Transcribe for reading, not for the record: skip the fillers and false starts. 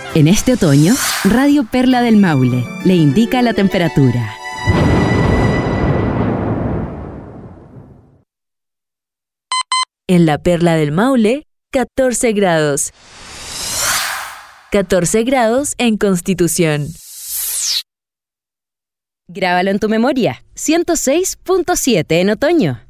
En este otoño, Radio Perla del Maule le indica la temperatura. En la Perla del Maule, 14 grados. 14 grados en Constitución. Grábalo en tu memoria. 106.7 en otoño.